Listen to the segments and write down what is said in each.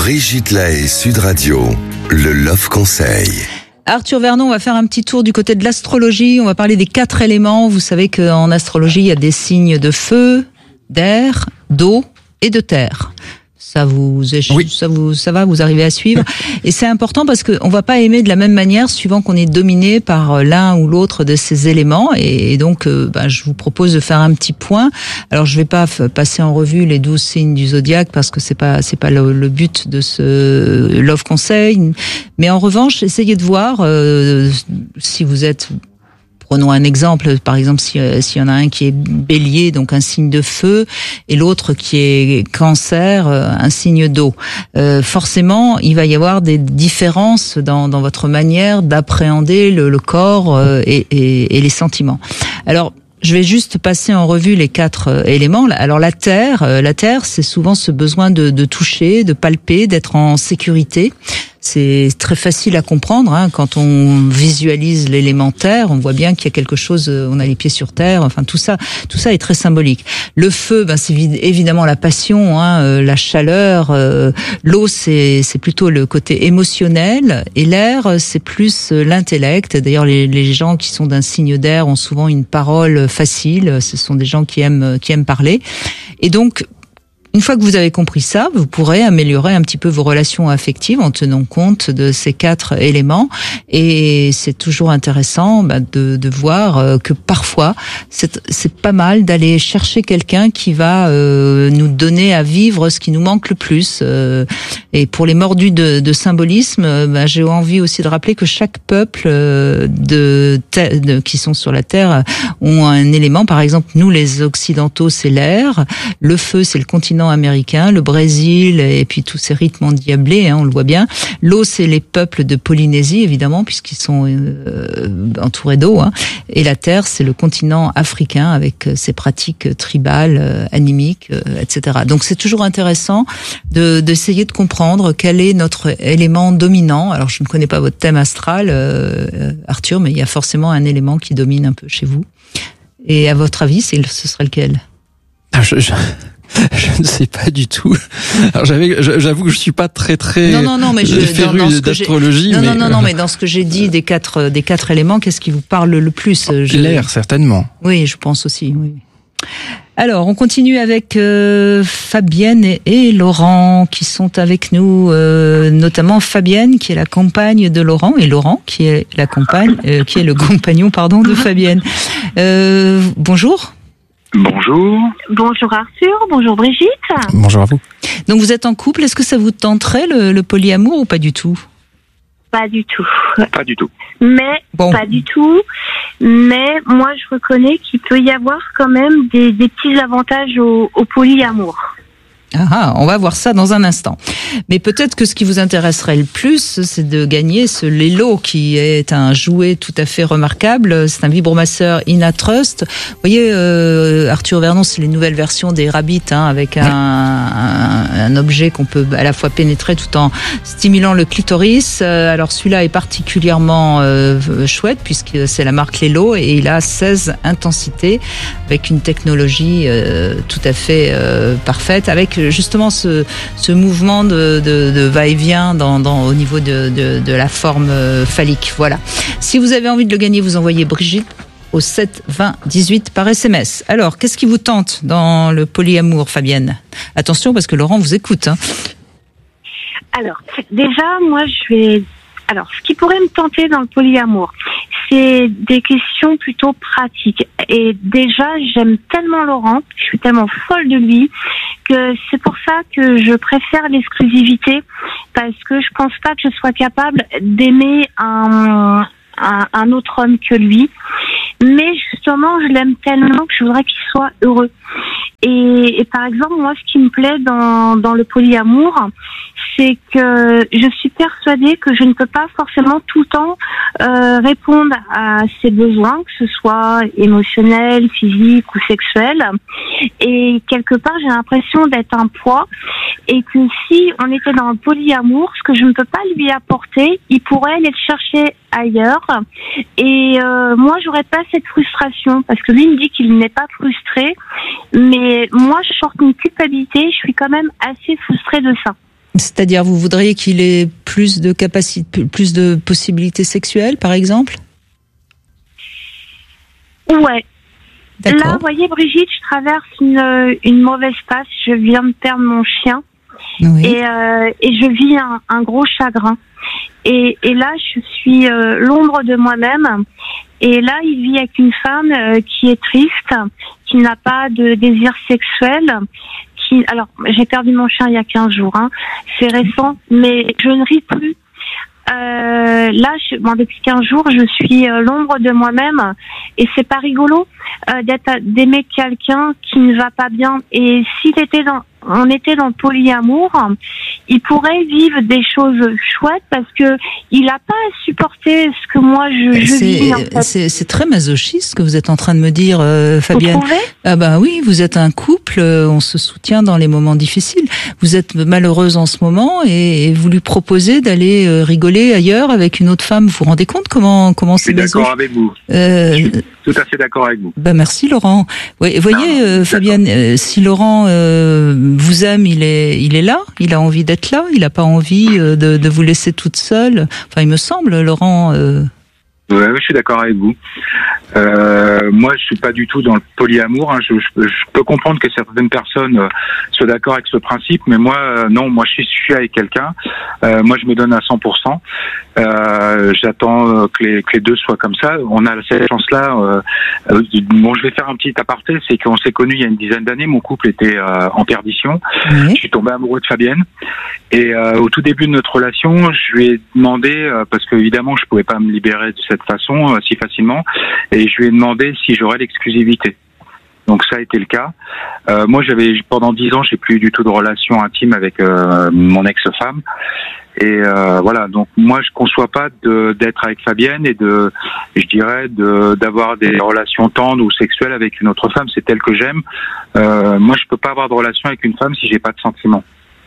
Brigitte Lahaie, Sud Radio, le Love Conseil. Arthur Vernon, on va faire un petit tour du côté de l'astrologie. On va parler des 4 éléments. Vous savez qu'en astrologie, il y a des signes de feu, d'air, d'eau et de terre. Ça va, vous arrivez à suivre. Et c'est important parce que on va pas aimer de la même manière suivant qu'on est dominé par l'un ou l'autre de ces éléments. Et donc, je vous propose de faire un petit point. Alors, je vais pas passer en revue les 12 signes du zodiaque parce que c'est pas le but de ce Love Conseil. Mais en revanche, essayez de voir si vous êtes. Prenons un exemple, par exemple, s'il y en a un qui est bélier, donc un signe de feu, et l'autre qui est cancer, un signe d'eau. Forcément, il va y avoir des différences dans votre manière d'appréhender le corps et les sentiments. Alors, je vais juste passer en revue les 4 éléments. Alors la terre, c'est souvent ce besoin de toucher, de palper, d'être en sécurité. C'est très facile à comprendre quand on visualise l'élémentaire, on voit bien qu'il y a quelque chose, on a les pieds sur terre, enfin tout ça est très symbolique. Le feu, c'est évidemment la passion, la chaleur. L'eau, c'est plutôt le côté émotionnel, et l'air, c'est plus l'intellect. D'ailleurs, les gens qui sont d'un signe d'air ont souvent une parole facile. Ce sont des gens qui aiment parler. Et donc, une fois que vous avez compris ça, vous pourrez améliorer un petit peu vos relations affectives en tenant compte de ces 4 éléments. Et c'est toujours intéressant de voir que parfois, c'est pas mal d'aller chercher quelqu'un qui va nous donner à vivre ce qui nous manque le plus. Et pour les mordus de symbolisme, j'ai envie aussi de rappeler que chaque peuple qui sont sur la Terre ont un élément. Par exemple, nous, les Occidentaux, c'est l'air. Le feu, c'est le continent américain, le Brésil et puis tous ces rythmes endiablés, on le voit bien. L'eau, c'est les peuples de Polynésie, évidemment, puisqu'ils sont entourés d'eau. Et la terre, c'est le continent africain avec ses pratiques tribales, animiques, etc. Donc c'est toujours intéressant d'essayer de comprendre quel est notre élément dominant. Alors je ne connais pas votre thème astral, Arthur, mais il y a forcément un élément qui domine un peu chez vous. Et à votre avis, ce serait lequel ? Je ne sais pas du tout. Alors j'avoue que je suis pas très mais féru d'astrologie. Mais dans ce que j'ai dit des quatre éléments, qu'est-ce qui vous parle le plus ? L'air, certainement. Oui, je pense aussi. Oui. Alors, on continue avec Fabienne et Laurent qui sont avec nous, notamment Fabienne qui est la compagne de Laurent et Laurent qui est le compagnon de Fabienne. Bonjour. Bonjour. Bonjour Arthur, bonjour Brigitte. Bonjour à vous. Donc vous êtes en couple, est-ce que ça vous tenterait le polyamour ou pas du tout ? Pas du tout. Pas du tout. Pas du tout. Mais moi je reconnais qu'il peut y avoir quand même des petits avantages au polyamour. On va voir ça dans un instant. Mais peut-être que ce qui vous intéresserait le plus, c'est de gagner ce Lelo qui est un jouet tout à fait remarquable. C'est un vibromasseur Inatrust. Vous voyez, Arthur Vernon, c'est les nouvelles versions des Rabbit, avec un objet qu'on peut à la fois pénétrer tout en stimulant le clitoris. Alors celui-là est particulièrement chouette puisque c'est la marque Lelo et il a 16 intensités avec une technologie tout à fait parfaite, avec justement ce mouvement de va-et-vient au niveau de la forme phallique. Voilà. Si vous avez envie de le gagner, vous envoyez Brigitte au 7 20 18 par SMS. Alors, qu'est-ce qui vous tente dans le polyamour, Fabienne ? Attention, parce que Laurent vous écoute. Alors, déjà, moi, ce qui pourrait me tenter dans le polyamour, c'est des questions plutôt pratiques. Et déjà, j'aime tellement Laurent, je suis tellement folle de lui, que c'est pour ça que je préfère l'exclusivité, parce que je pense pas que je sois capable d'aimer un autre homme que lui. Mais justement, je l'aime tellement que je voudrais qu'il soit heureux. Et par exemple, moi, ce qui me plaît dans le polyamour, c'est que je suis persuadée que je ne peux pas forcément tout le temps répondre à ses besoins, que ce soit émotionnel, physique ou sexuel. Et quelque part, j'ai l'impression d'être un poids et que si on était dans le polyamour, ce que je ne peux pas lui apporter, il pourrait aller le chercher ailleurs. Et moi, j'aurais pas cette frustration parce que lui me dit qu'il n'est pas frustré, mais moi, je sors une culpabilité. Je suis quand même assez frustrée de ça. C'est-à-dire, vous voudriez qu'il ait plus de capacité, plus de possibilités sexuelles, par exemple? Ouais. D'accord. Là, vous voyez, Brigitte, je traverse une mauvaise passe. Je viens de perdre mon chien. Oui. Et je vis un gros chagrin. Et là, je suis l'ombre de moi-même. Et là, il vit avec une femme qui est triste, qui n'a pas de désir sexuel. Alors, j'ai perdu mon chien il y a 15 jours. Hein. C'est récent, mais je ne ris plus. Là, depuis 15 jours, je suis l'ombre de moi-même. Et c'est pas rigolo d'aimer quelqu'un qui ne va pas bien. Et on était dans le polyamour, il pourrait vivre des choses chouettes parce que il n'a pas à supporter ce que moi je vis. En fait. C'est très masochiste ce que vous êtes en train de me dire, Fabienne. Vous trouvez ? Ah ben oui, vous êtes un couple, on se soutient dans les moments difficiles. Vous êtes malheureuse en ce moment et vous lui proposez d'aller rigoler ailleurs avec une autre femme. Vous vous rendez compte comment c'est masochiste ? Je suis d'accord avec vous. Je suis tout à fait d'accord avec vous. Ben merci Laurent. Oui, voyez Fabienne, si Laurent vous aime, il est là, il a envie d'être là, il n'a pas envie de vous laisser toute seule. Enfin, il me semble, Laurent. Oui, je suis d'accord avec vous. Moi, je suis pas du tout dans le polyamour. Hein. Je peux comprendre que certaines personnes soient d'accord avec ce principe, mais moi, non. Moi, je suis avec quelqu'un. Moi, je me donne à 100%. J'attends que les deux soient comme ça. On a cette chance-là. Bon, je vais faire un petit aparté. C'est qu'on s'est connus il y a une dizaine d'années. Mon couple était en perdition. Oui. Je suis tombé amoureux de Fabienne. Et au tout début de notre relation, je lui ai demandé, parce que évidemment, je pouvais pas me libérer de cette façon si facilement, et je lui ai demandé si j'aurais l'exclusivité. Donc ça a été le cas. Moi, pendant 10 ans, j'ai plus eu du tout de relation intime avec mon ex-femme. Et voilà. Donc moi, je conçois pas d'être avec Fabienne et d'avoir des relations tendres ou sexuelles avec une autre femme. C'est elle que j'aime. Moi, je peux pas avoir de relation avec une femme si j'ai pas de sentiments.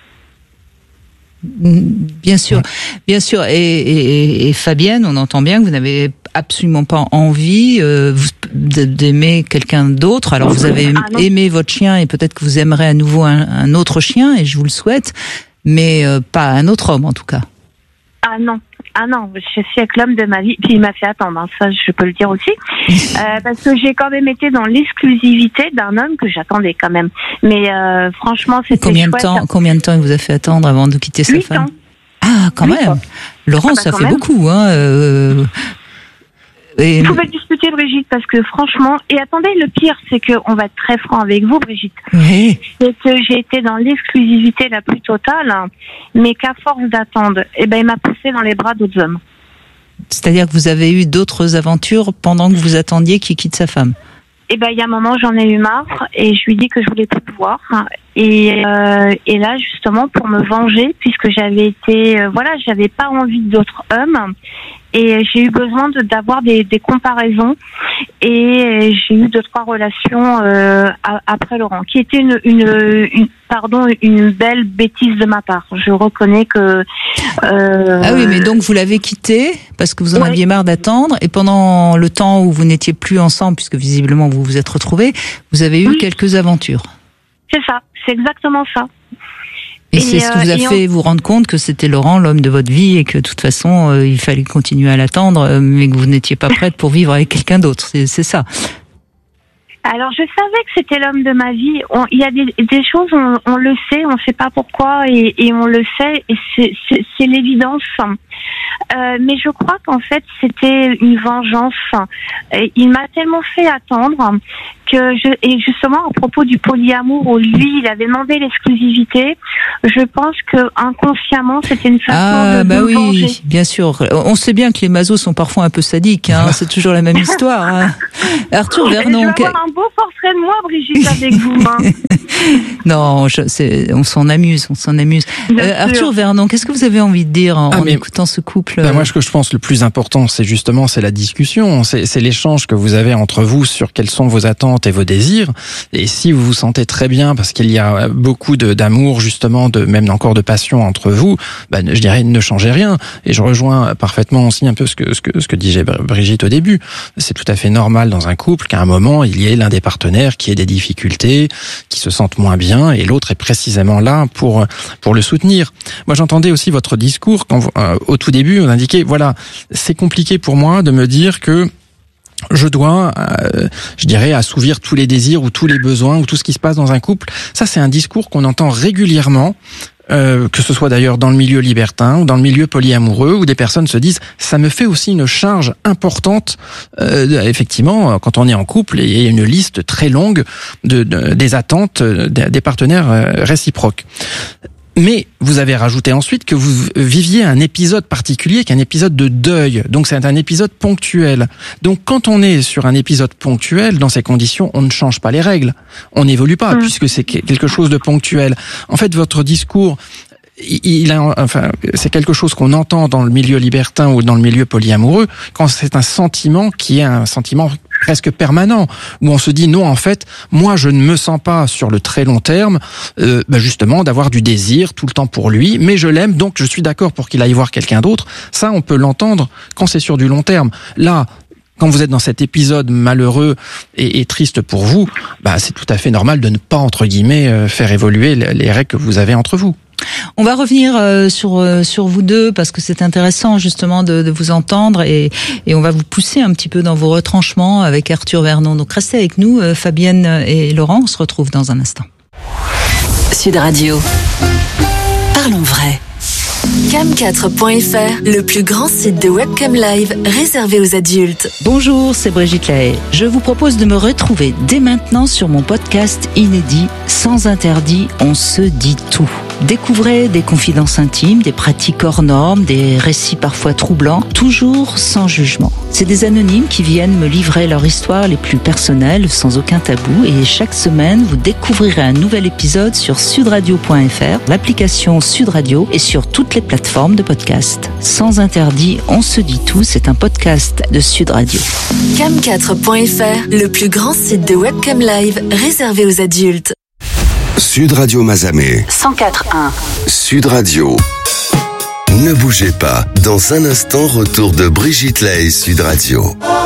Bien sûr, bien sûr. Et Fabienne, on entend bien que vous n'avez absolument pas envie d'aimer quelqu'un d'autre. Alors vous avez aimé votre chien et peut-être que vous aimerez à nouveau un autre chien, et je vous le souhaite, mais pas un autre homme en tout cas. Ah non, je suis avec l'homme de ma vie, puis il m'a fait attendre, hein, ça je peux le dire aussi, parce que j'ai quand même été dans l'exclusivité d'un homme que j'attendais quand même. Mais franchement, c'était chouette. Combien de temps il vous a fait attendre avant de quitter sa 8 femme ? ans. Ah, quand 8 même. ans. Laurent, ça fait beaucoup, hein. Vous pouvez discuter, Brigitte, parce que franchement, et attendez, le pire, c'est qu'on va être très franc avec vous, Brigitte. Oui. C'est que j'ai été dans l'exclusivité la plus totale, hein, mais qu'à force d'attendre, il m'a poussé dans les bras d'autres hommes. C'est-à-dire que vous avez eu d'autres aventures pendant que vous attendiez qu'il quitte sa femme. Il y a un moment, j'en ai eu marre et je lui ai dit que je voulais plus voir. Et là, justement, pour me venger, puisque j'avais pas envie d'autres hommes. Et j'ai eu besoin d'avoir des comparaisons, et j'ai eu 2-3 relations après Laurent, qui était une belle bêtise de ma part. Je reconnais que. Ah oui, mais donc vous l'avez quitté parce que vous en aviez marre d'attendre, et pendant le temps où vous n'étiez plus ensemble, puisque visiblement vous vous êtes retrouvés, vous avez eu quelques aventures. C'est ça, c'est exactement ça. Et c'est ce qui vous a fait vous rendre compte que c'était Laurent, l'homme de votre vie, et que de toute façon, il fallait continuer à l'attendre, mais que vous n'étiez pas prête pour vivre avec quelqu'un d'autre. C'est ça. Alors, je savais que c'était l'homme de ma vie. Il y a des choses, on le sait, on ne sait pas pourquoi, et on le sait, et c'est l'évidence. Mais je crois qu'en fait, c'était une vengeance. Il m'a tellement fait attendre et justement, à propos du polyamour, où lui, il avait demandé l'exclusivité, je pense que inconsciemment, c'était une façon de oui, venger. Bien sûr. On sait bien que les masos sont parfois un peu sadiques, hein. C'est toujours la même histoire, hein. Arthur Vernon. Je vais avoir un beau portrait de moi, Brigitte, avec vous, hein. Non, on s'en amuse. Arthur Vernon, qu'est-ce que vous avez envie de dire en écoutant ce couple? Moi, ce que je pense le plus important, c'est la discussion, c'est l'échange que vous avez entre vous sur quelles sont vos attentes et vos désirs. Et si vous vous sentez très bien, parce qu'il y a beaucoup d'amour justement énormément même encore de passion entre vous, je dirais ne changez rien. Et je rejoins parfaitement aussi un peu ce que disait Brigitte au début. C'est tout à fait normal dans un couple qu'à un moment il y ait l'un des partenaires qui ait des difficultés, qui se sente moins bien, et l'autre est précisément là pour le soutenir. Moi, j'entendais aussi votre discours quand au tout début vous indiquiez, voilà, c'est compliqué pour moi de me dire que je dois, je dirais, assouvir tous les désirs ou tous les besoins ou tout ce qui se passe dans un couple. Ça, c'est un discours qu'on entend régulièrement, que ce soit d'ailleurs dans le milieu libertin ou dans le milieu polyamoureux, où des personnes se disent « ça me fait aussi une charge importante ». Effectivement, quand on est en couple, il y a une liste très longue des attentes des partenaires réciproques. Mais vous avez rajouté ensuite que vous viviez un épisode particulier, qui est un épisode de deuil. Donc c'est un épisode ponctuel. Donc quand on est sur un épisode ponctuel, dans ces conditions, on ne change pas les règles. On n'évolue pas, puisque c'est quelque chose de ponctuel. En fait, votre discours, c'est quelque chose qu'on entend dans le milieu libertin ou dans le milieu polyamoureux, quand c'est un sentiment qui est un sentiment presque permanent, où on se dit non, en fait, moi je ne me sens pas sur le très long terme, justement d'avoir du désir tout le temps pour lui, mais je l'aime, donc je suis d'accord pour qu'il aille voir quelqu'un d'autre. Ça, on peut l'entendre quand c'est sur du long terme. Là, quand vous êtes dans cet épisode malheureux et triste pour vous, c'est tout à fait normal de ne pas, entre guillemets, faire évoluer les règles que vous avez entre vous. On va revenir sur vous deux parce que c'est intéressant justement de vous entendre et on va vous pousser un petit peu dans vos retranchements avec Arthur Vernon. Donc restez avec nous, Fabienne et Laurent, on se retrouve dans un instant. Sud Radio. Parlons vrai. Cam4.fr, le plus grand site de webcam live réservé aux adultes. Bonjour, c'est Brigitte Lahaye. Je vous propose de me retrouver dès maintenant sur mon podcast inédit Sans interdit, on se dit tout. Découvrez des confidences intimes, des pratiques hors normes, des récits parfois troublants, toujours sans jugement. C'est des anonymes qui viennent me livrer leur histoire les plus personnelles, sans aucun tabou. Et chaque semaine, vous découvrirez un nouvel épisode sur sudradio.fr, l'application Sud Radio et sur toutes les plateformes de podcast. Sans interdit, on se dit tout, c'est un podcast de Sud Radio. Cam4.fr, le plus grand site de webcam live réservé aux adultes. Sud Radio Mazamet 104.1. Sud Radio. Ne bougez pas. Dans un instant, retour de Brigitte Lahaye, Sud Radio.